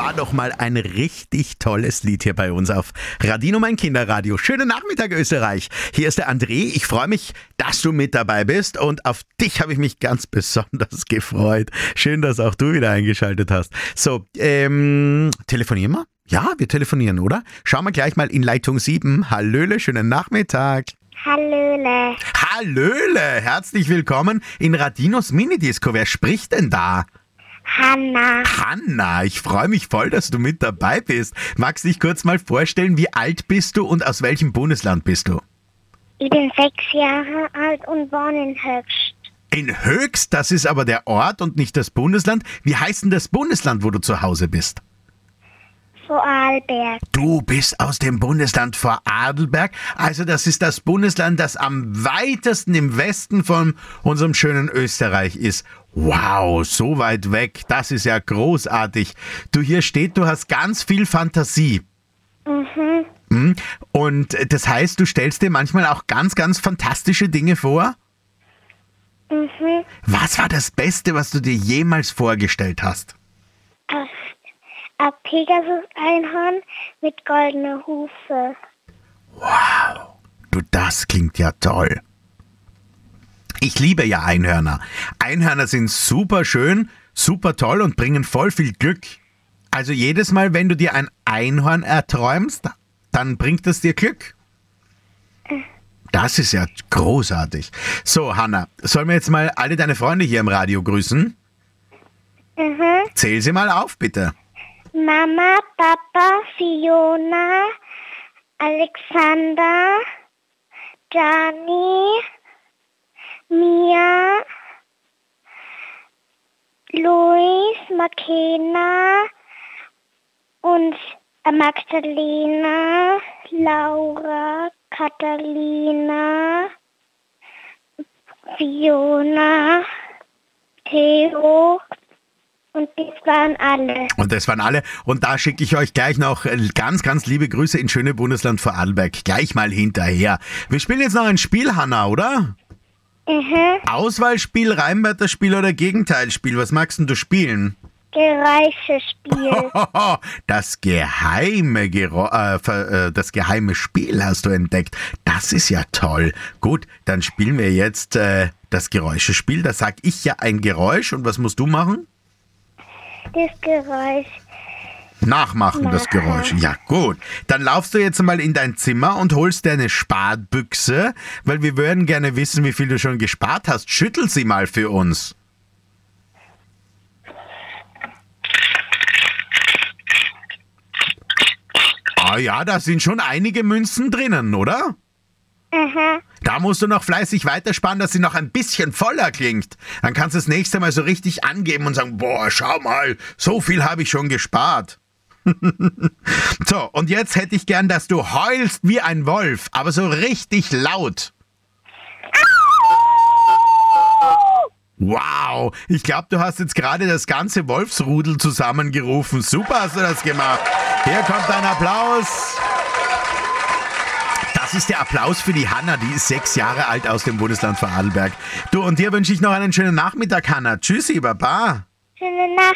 war doch mal ein richtig tolles Lied hier bei uns auf Radino, mein Kinderradio. Schönen Nachmittag, Österreich. Hier ist der André. Ich freue mich, dass du mit dabei bist und auf dich habe ich mich ganz besonders gefreut. Schön, dass auch du wieder eingeschaltet hast. So, telefonieren wir? Ja, wir telefonieren, oder? Schauen wir gleich mal in Leitung 7. Hallöle, schönen Nachmittag. Hallöle. Hallöle, herzlich willkommen in Radinos Minidisco. Wer spricht denn da? Hanna. Hanna, ich freue mich voll, dass du mit dabei bist. Magst du dich kurz mal vorstellen, wie alt bist du und aus welchem Bundesland bist du? Ich bin 6 Jahre alt und wohne in Höchst. In Höchst, das ist aber der Ort und nicht das Bundesland. Wie heißt denn das Bundesland, wo du zu Hause bist? Vorarlberg. Du bist aus dem Bundesland Vorarlberg. Also das ist das Bundesland, das am weitesten im Westen von unserem schönen Österreich ist. Wow, so weit weg. Das ist ja großartig. Du, hier steht, du hast ganz viel Fantasie. Mhm. Und das heißt, du stellst dir manchmal auch ganz, ganz fantastische Dinge vor? Mhm. Was war das Beste, was du dir jemals vorgestellt hast? Ein Pegasus-Einhorn mit goldener Hufe. Wow, du, das klingt ja toll. Ich liebe ja Einhörner. Einhörner sind super schön, super toll und bringen voll viel Glück. Also jedes Mal, wenn du dir ein Einhorn erträumst, dann bringt es dir Glück. Das ist ja großartig. So, Hanna, sollen wir jetzt mal alle deine Freunde hier im Radio grüßen? Mhm. Zähl sie mal auf, bitte. Mama, Papa, Fiona, Alexander, Dani, Mia, Luis, Makena und Magdalena, Laura, Katharina, Fiona, Theo. Und das waren alle. Und das waren alle. Und da schicke ich euch gleich noch ganz, ganz liebe Grüße ins schöne Bundesland Vorarlberg. Gleich mal hinterher. Wir spielen jetzt noch ein Spiel, Hanna, oder? Mhm. Auswahlspiel, Reimwörterspiel oder Gegenteilspiel? Was magst denn du spielen? Geräuschespiel. Das das geheime Spiel hast du entdeckt. Das ist ja toll. Gut, dann spielen wir jetzt das Geräuschespiel. Da sag ich ja ein Geräusch. Und was musst du machen? Das Geräusch. Nachmachen, das Geräusch. Ja, gut. Dann laufst du jetzt mal in dein Zimmer und holst dir eine Sparbüchse, weil wir würden gerne wissen, wie viel du schon gespart hast. Schüttel sie mal für uns. Ah ja, da sind schon einige Münzen drinnen, oder? Aha. Da musst du noch fleißig weitersparen, dass sie noch ein bisschen voller klingt. Dann kannst du das nächste Mal so richtig angeben und sagen, boah, schau mal, so viel habe ich schon gespart. So, und jetzt hätte ich gern, dass du heulst wie ein Wolf, aber so richtig laut. Wow, ich glaube, du hast jetzt gerade das ganze Wolfsrudel zusammengerufen. Super hast du das gemacht. Hier kommt ein Applaus. Das ist der Applaus für die Hanna, die ist 6 Jahre alt aus dem Bundesland Vorarlberg. Du, und dir wünsche ich noch einen schönen Nachmittag, Hanna. Tschüssi, Baba. Schöne Nacht.